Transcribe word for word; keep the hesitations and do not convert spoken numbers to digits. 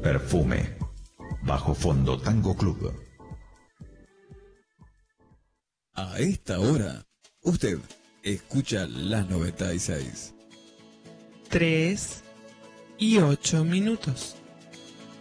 Perfume. Bajo Fondo Tango Club. A esta hora, usted escucha las noventa y seis. Tres y ocho minutos.